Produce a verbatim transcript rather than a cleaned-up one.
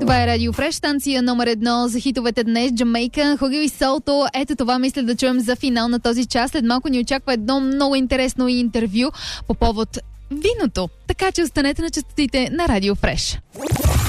Това е Радио Фреш, станция номер едно за хитовете днес. Джамейка, Хугил и Солто. Ето това мисля да чуем за финал на този час. След малко ни очаква едно много интересно интервю по повод виното. Така че останете на честотите на Радио Фреш.